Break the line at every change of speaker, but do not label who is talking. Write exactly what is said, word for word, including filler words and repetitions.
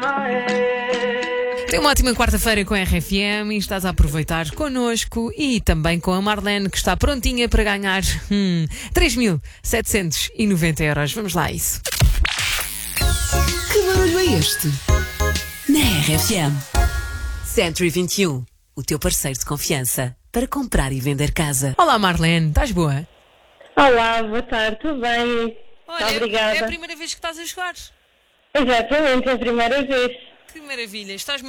Tem uma ótima quarta-feira com a R F M e estás a aproveitar connosco e também com a Marlene, que está prontinha para ganhar hum, três mil setecentos e noventa euros. Vamos lá a isso.
Que barulho é este? Na R F M. Century vinte e um, o teu parceiro de confiança para comprar e vender casa.
Olá Marlene, estás boa?
Olá, boa tarde, tudo bem?
Olha,
Obrigada.
é a primeira vez que estás a jogar.
Exatamente, é a primeira vez.
Que maravilha, estás